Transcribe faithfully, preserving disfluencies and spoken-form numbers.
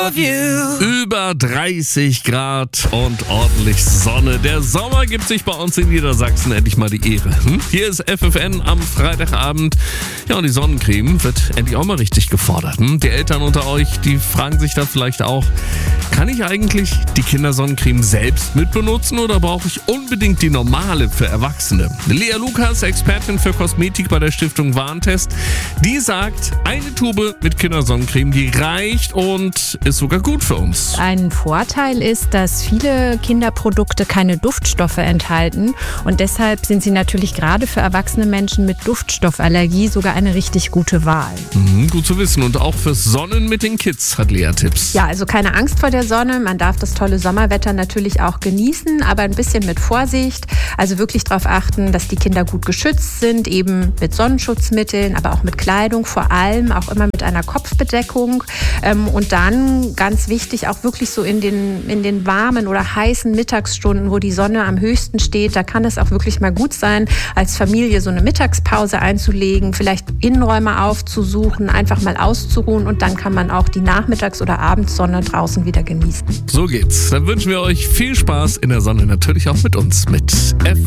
love you. Über dreißig Grad und ordentlich Sonne. Der Sommer gibt sich bei uns in Niedersachsen endlich mal die Ehre. Hm? Hier ist F F N am Freitagabend. Ja, und die Sonnencreme wird endlich auch mal richtig gefordert. Hm? Die Eltern unter euch, die fragen sich da vielleicht auch, kann ich eigentlich die Kindersonnencreme selbst mitbenutzen oder brauche ich unbedingt die normale für Erwachsene? Lea Lukas, Expertin für Kosmetik bei der Stiftung Warentest, die sagt, eine Tube mit Kindersonnencreme, die reicht und ist sogar gut für uns. Ein Vorteil ist, dass viele Kinderprodukte keine Duftstoffe enthalten und deshalb sind sie natürlich gerade für erwachsene Menschen mit Duftstoffallergie sogar eine richtig gute Wahl. Mhm, gut zu wissen. Und auch fürs Sonnen mit den Kids hat Lea Tipps. Ja, also keine Angst vor der Sonne. Man darf das tolle Sommerwetter natürlich auch genießen, aber ein bisschen mit Vorsicht. Also wirklich darauf achten, dass die Kinder gut geschützt sind, eben mit Sonnenschutzmitteln, aber auch mit Kleidung, vor allem auch immer mit einer Kopfbedeckung. Und dann, ganz wichtig, auch wirklich so in den, in den warmen oder heißen Mittagsstunden, wo die Sonne am höchsten steht, da kann es auch wirklich mal gut sein, als Familie so eine Mittagspause einzulegen, vielleicht Innenräume aufzusuchen, einfach mal auszuruhen und dann kann man auch die Nachmittags- oder Abendsonne draußen wieder genießen. So geht's. Dann wünschen wir euch viel Spaß in der Sonne, natürlich auch mit uns, mit F